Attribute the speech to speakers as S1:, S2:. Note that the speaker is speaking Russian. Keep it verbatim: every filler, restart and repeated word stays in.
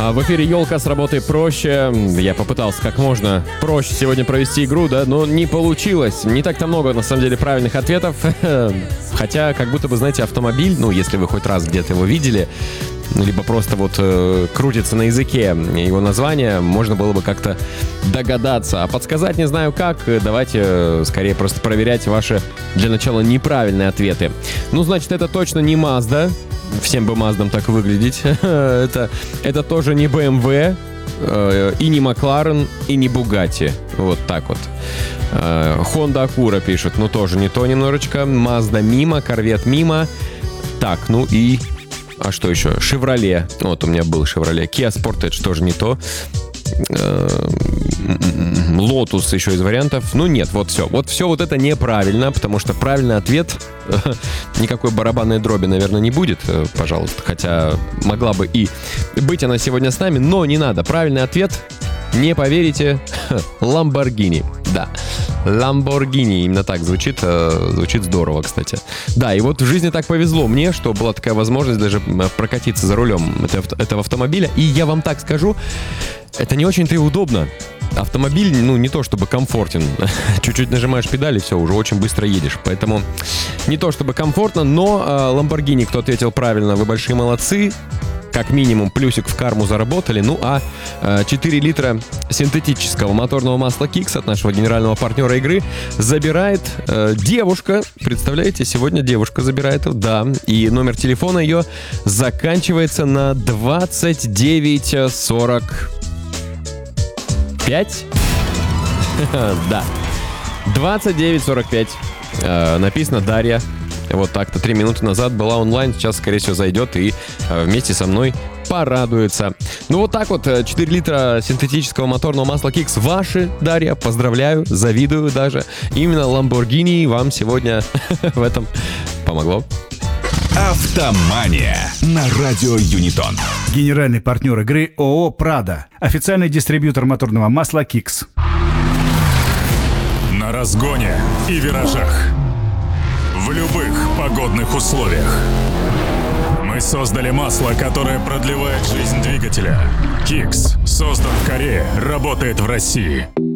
S1: В эфире «Елка» с работой проще. Я попытался как можно проще сегодня провести игру, да, но не получилось. Не так-то много, на самом деле, правильных ответов. Хотя, как будто бы, знаете, автомобиль, ну, если вы хоть раз где-то его видели, либо просто вот э, крутится на языке его название, можно было бы как-то догадаться. А подсказать не знаю как. Давайте э, скорее просто проверять ваши, для начала, неправильные ответы. Ну, значит, это точно не Mazda. Всем бы Маздам так выглядеть. это, это тоже не бэ эм вэ, э, и не Макларен, и не Бугатти. Вот так вот. Э, Honda Acura пишет, ну тоже не то немножечко. Mazda мимо, Corvette мимо. Так, ну и... А что еще? Chevrolet. Вот у меня был Chevrolet. Kia Sportage тоже не то. Lotus еще из вариантов. Ну нет, вот все. Вот все вот это неправильно, потому что правильный ответ никакой барабанной дроби, наверное, не будет, пожалуйста. Хотя могла бы и быть она сегодня с нами, но не надо. Правильный ответ, не поверите, Lamborghini. Да, Lamborghini, именно так звучит, звучит здорово, кстати. Да, и вот в жизни так повезло мне, что была такая возможность даже прокатиться за рулем этого автомобиля. И я вам так скажу, это не очень-то и удобно. Автомобиль, ну, не то чтобы комфортен. Чуть-чуть нажимаешь педали, все, уже очень быстро едешь. Поэтому не то чтобы комфортно, но Lamborghini, кто ответил правильно, вы большие молодцы. Как минимум плюсик в карму заработали. Ну а четыре литра синтетического моторного масла Kicks от нашего генерального партнера игры забирает э, девушка. Представляете, сегодня девушка забирает. Да, и номер телефона ее заканчивается на двадцать девять сорок пять. Да, двадцать девять сорок пять. Написано Дарья. Вот так-то три минуты назад была онлайн, сейчас, скорее всего, зайдет и э, вместе со мной порадуется. Ну вот так вот, четыре литра синтетического моторного масла Kicks ваши, Дарья, поздравляю, завидую даже. Именно Lamborghini вам сегодня в этом помогло.
S2: Автомания на радио Юнитон.
S3: Генеральный партнер игры ООО «Прада». Официальный дистрибьютор моторного масла Kicks.
S2: На разгоне и виражах. В любых погодных условиях. Мы создали масло, которое продлевает жизнь двигателя. Kicks создан в Корее, работает в России.